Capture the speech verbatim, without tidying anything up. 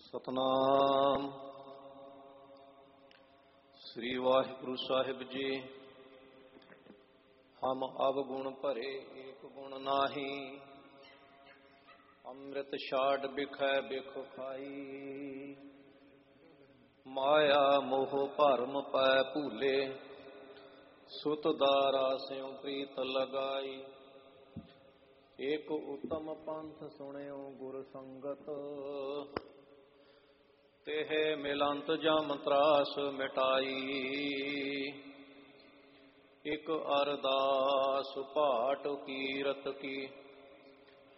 ਸਤਨਾਮ ਸ੍ਰੀ ਵਾਹਿਗੁਰੂ ਸਾਹਿਬ ਜੀ। ਹਮ ਅਬ ਗੁਣ ਭਰੇ ਏਕ ਗੁਣ ਨਾਹੀ, ਅੰਮ੍ਰਿਤ ਛਾੜ ਬਿਖੈ ਬਿਖ ਖਾਈ। ਮਾਇਆ ਮੋਹ ਭਰਮ ਪੈ ਭੂਲੇ, ਸੁਤ ਦਾਰਾ ਸਿਉ ਪ੍ਰੀਤ ਲਗਾਈ। ਏਕ ਉਤਮ ਪੰਥ ਸੁਣਿਓ ਗੁਰ ਸੰਗਤ, ਤਿਹ ਮਿਲੰਤ ਜਮ ਤਰਾਸ ਮਿਟਾਈ। ਇਕ ਅਰਦਾਸ ਭਾਟ ਕੀਰਤ ਕੀ,